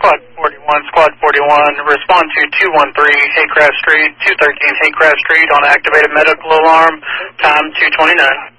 Squad 41, respond to 213 Haycraft Street, 213 Haycraft Street on activated medical alarm, time 2:29.